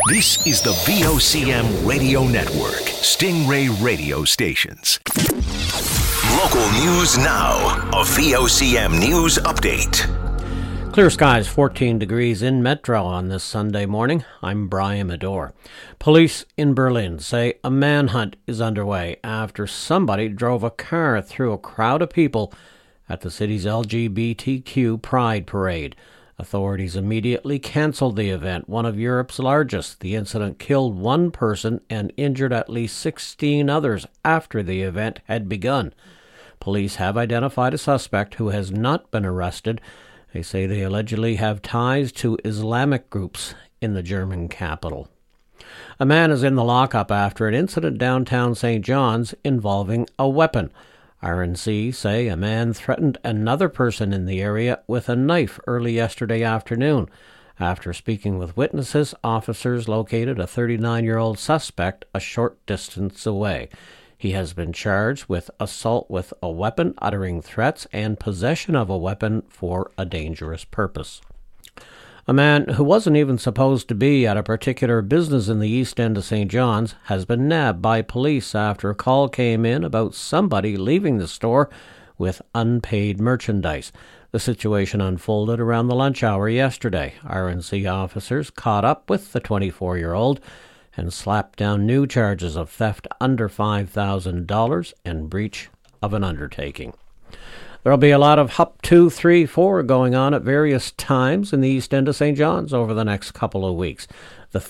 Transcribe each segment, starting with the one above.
This is the VOCM Radio Network, Stingray Radio Stations. Local news now. A VOCM news update. Clear skies, 14 degrees in Metro on this Sunday morning. I'm Brian Medor. Police in Berlin say a manhunt is underway after somebody drove a car through a crowd of people at the city's LGBTQ Pride Parade. Authorities immediately canceled the event, one of Europe's largest. The incident killed one person and injured at least 16 others after the event had begun. Police have identified a suspect who has not been arrested. They say they allegedly have ties to Islamic groups in the German capital. A man is in the lockup after an incident downtown St. John's involving a weapon. RNC say a man threatened another person in the area with a knife early yesterday afternoon. After speaking with witnesses, officers located a 39-year-old suspect a short distance away. He has been charged with assault with a weapon, uttering threats, and possession of a weapon for a dangerous purpose. A man who wasn't even supposed to be at a particular business in the East End of St. John's has been nabbed by police after a call came in about somebody leaving the store with unpaid merchandise. The situation unfolded around the lunch hour yesterday. RNC officers caught up with the 24-year-old and slapped down new charges of theft under $5,000 and breach of an undertaking. There'll be a lot of Hup 2, 3, 4 going on at various times in the East End of St. John's over the next couple of weeks. The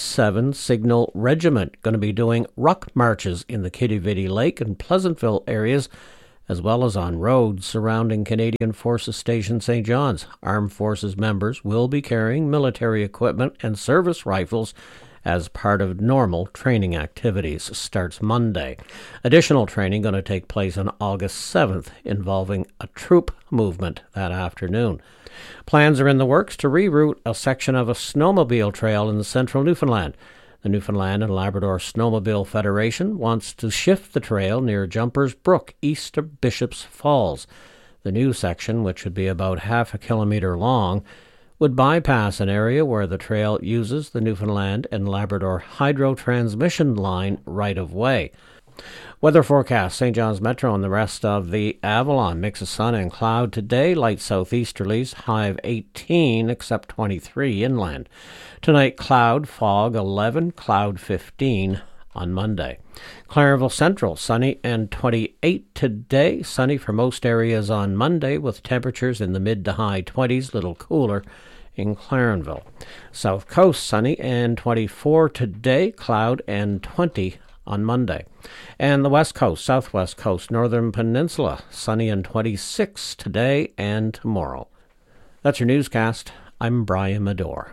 37 Signal Regiment going to be doing ruck marches in the Kitty Lake and Pleasantville areas, as well as on roads surrounding Canadian Forces Station St. John's. Armed Forces members will be carrying military equipment and service rifles as part of normal training activities. Starts Monday. Additional training going to take place on August 7th, involving a troop movement that afternoon. Plans are in the works to reroute a section of a snowmobile trail in central Newfoundland. The Newfoundland and Labrador Snowmobile Federation wants to shift the trail near Jumpers Brook, east of Bishops Falls. The new section, which would be about half a kilometre long, would bypass an area where the trail uses the Newfoundland and Labrador hydro transmission line right-of-way. Weather forecast: St. John's Metro and the rest of the Avalon. Mix of sun and cloud today. Light southeasterlies, high of 18, except 23 inland. Tonight, cloud, fog 11, cloud 15 on Monday. Clarenville Central, sunny and 28 today. Sunny for most areas on Monday, with temperatures in the mid to high 20s, little cooler in Clarenville. South Coast, sunny and 24 today, cloud and 20 on Monday. And the West Coast, Southwest Coast, Northern Peninsula, sunny and 26 today and tomorrow. That's your newscast. I'm Brian Medor.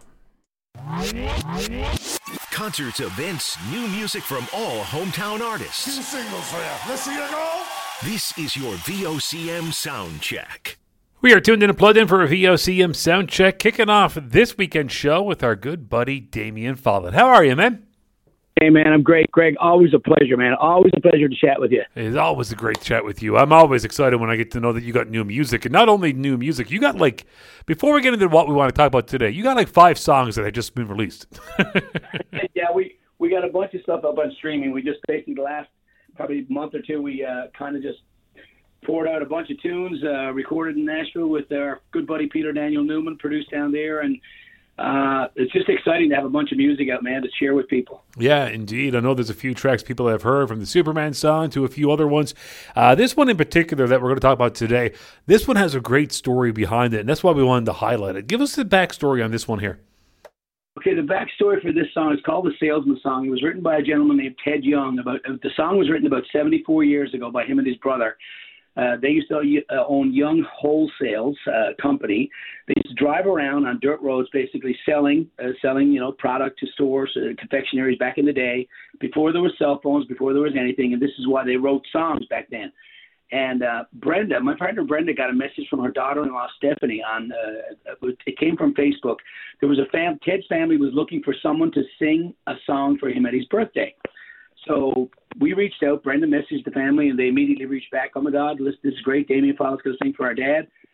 Concerts, events, new music from all hometown artists. 2 singles for you. Let's see it go. This is your VOCM Sound Check. We are tuned in and plugged in for a VOCM Sound Check, kicking off this weekend show with our good buddy Damien Follett. How are you, man? Hey, man, I'm great. Greg, always a pleasure, man. Always a pleasure to chat with you. It's always a great chat with you. I'm always excited when I get to know that you got new music. And not only new music, you got before we get into what we want to talk about today, you got 5 songs that have just been released. Yeah, we got a bunch of stuff up on streaming. We just basically the last probably month or two, we kind of just poured out a bunch of tunes, recorded in Nashville with our good buddy Peter Daniel Newman, produced down there, and it's just exciting to have a bunch of music out, man, to share with people. Yeah, indeed. I know there's a few tracks people have heard, from the Superman song to a few other ones. This one in particular that we're going to talk about today, this one has a great story behind it, and that's why we wanted to highlight it. Give us the backstory on this one here. Okay, the backstory for this song is called The Salesman Song. It was written by a gentleman named Ted Young. The song was written about 74 years ago by him and his brother. They used to own Young Wholesales company. They used to drive around on dirt roads, basically selling, product to stores, confectionaries back in the day, before there were cell phones, before there was anything. And this is why they wrote songs back then. And Brenda, my partner Brenda, got a message from her daughter-in-law Stephanie it came from Facebook. There was Ted's family was looking for someone to sing a song for him at his birthday. So we reached out. Brenda messaged the family, and they immediately reached back. Oh, my God, this is great. Damien Follett's going to sing for our dad.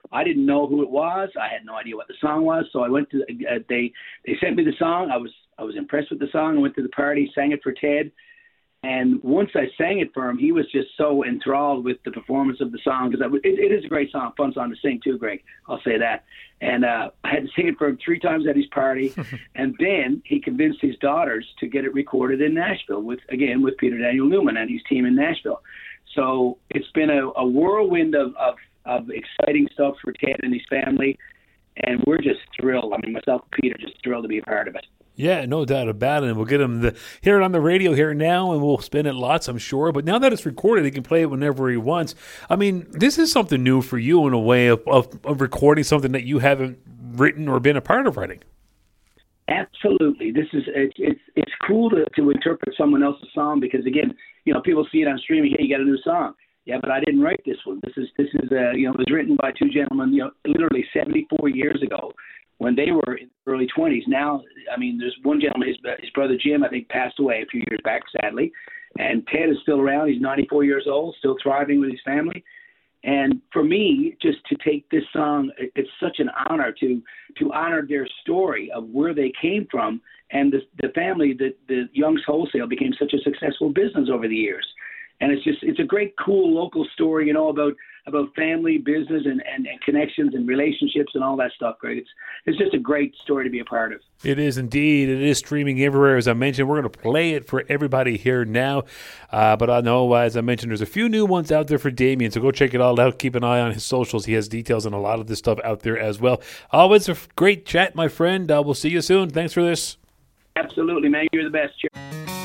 I didn't know who it was. I had no idea what the song was. So I went to they sent me the song. I was impressed with the song. I went to the party, sang it for Ted. And once I sang it for him, he was just so enthralled with the performance of the song, because it is a great song, fun song to sing too, Greg. I'll say that. And I had to sing it for him 3 times at his party. And then he convinced his daughters to get it recorded in Nashville with Peter Daniel Newman and his team in Nashville. So it's been a whirlwind of exciting stuff for Ted and his family. And we're just thrilled. I mean, myself and Peter just thrilled to be a part of it. Yeah, no doubt about it. And we'll get him to hear it on the radio here now, and we'll spin it lots, I'm sure. But now that it's recorded, he can play it whenever he wants. I mean, this is something new for you in a way of recording something that you haven't written or been a part of writing. Absolutely. It's cool to interpret someone else's song, because, again, people see it on streaming. Hey, you got a new song. Yeah, but I didn't write this one. This is it was written by 2 gentlemen, literally 74 years ago, when they were in the early 20s. Now, I mean, there's one gentleman, his brother Jim, I think, passed away a few years back, sadly. And Ted is still around. He's 94 years old, still thriving with his family. And for me, just to take this song, it's such an honor to honor their story of where they came from, and the family, the Young's Wholesale became such a successful business over the years. And it's a great, cool local story, about family, business, and connections and relationships and all that stuff, Greg. It's just a great story to be a part of. It is indeed. It is streaming everywhere. As I mentioned, we're going to play it for everybody here now. But I know, as I mentioned, there's a few new ones out there for Damien, so go check it all out. Keep an eye on his socials. He has details on a lot of this stuff out there as well. Always a great chat, my friend. We'll see you soon. Thanks for this. Absolutely, man. You're the best. Cheers.